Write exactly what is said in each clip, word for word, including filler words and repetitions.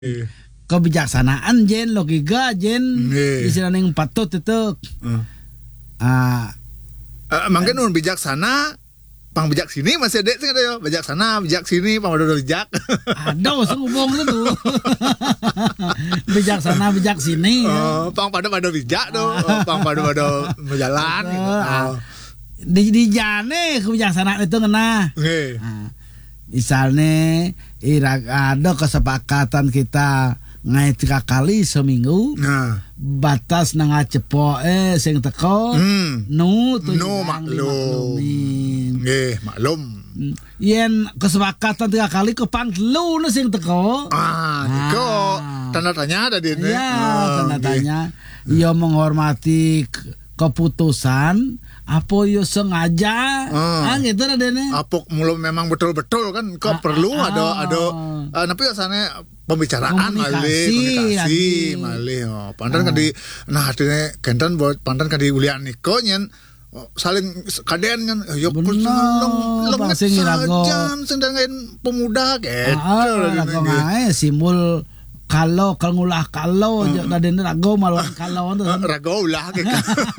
Iya. Kebijaksanaan jen, logika jen, Iya. istilah yang patut itu. Hmm. Ah, Uh, mungkin nun bijaksana, pang bijak sini masih ada sih ada ya. Bijaksana, bijak sini, pang udah bijak. aduh, sungguh tuh. Bijaksana, bijak sini. Oh, pang pada pada bijak tuh, oh, pang pada pada berjalan. Gitu. Oh. Di di jane kebijaksanaan itu kena. Iya. Nah, misalnya irak ada kesepakatan kita ngai tiga kali seminggu. Nah, Batas nang cepok eh sing teko hmm. nu tuh No maklum. Nggih, maklum. Yen kesepakatan tiga kali kepang telu nu sing teko. Ah, niko tanda tanya ada di ini. Ya, Oh, tanda nggih. tanya. Yo menghormati ke- keputusan apa yo sengaja. Ah. Ah gitu Raden. Apok mulu memang betul-betul kan kok Ah, perlu ah, ada ah. ada uh, tapi rasanya pembicaraan Komunikasi malih komunikasi lagi. malih oh pandan Ah. kan di nah artinya kenten buat pandan kan di ulian niko nyen oh, saling kaden kan yo Bener, Bang, sing irago. saja sedangkan pemuda gitu Ah, lagu ngae simbol kalau kalau ngulah kalau Hmm. jo Raden rago malah kalau itu. rago ulah gitu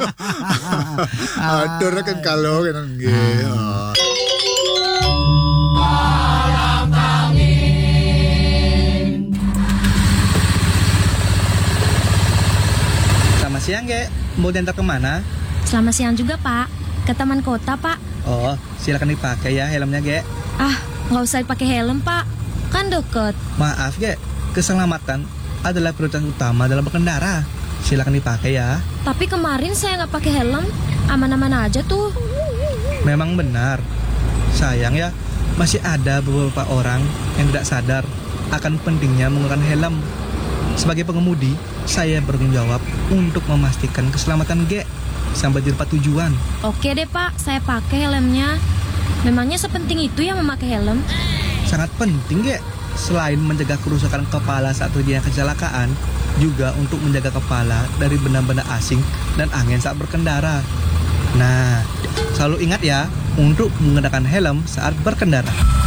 atur kan kalau kan nggih oh. Selamat siang, Ge. Mau diantar kemana? Selamat siang juga, Pak. Ke taman kota, Pak. Oh, silakan dipakai ya helmnya, Ge. Ah, nggak usah pakai helm, Pak. Kan deket. Maaf, Ge. Keselamatan adalah prioritas utama dalam berkendara. Silakan dipakai ya. Tapi kemarin saya nggak pakai helm. Aman-aman aja tuh. Memang benar. Sayang ya, masih ada beberapa orang yang tidak sadar akan pentingnya menggunakan helm. Sebagai pengemudi, saya bertanggung jawab untuk memastikan keselamatan Ge sampai di tempat tujuan. Oke deh, Pak. Saya pakai helmnya. Memangnya sepenting itu ya memakai helm? Sangat penting, Ge. Selain menjaga kerusakan kepala saat terjadi kecelakaan, juga untuk menjaga kepala dari benda-benda asing dan angin saat berkendara. Nah, selalu ingat ya untuk menggunakan helm saat berkendara.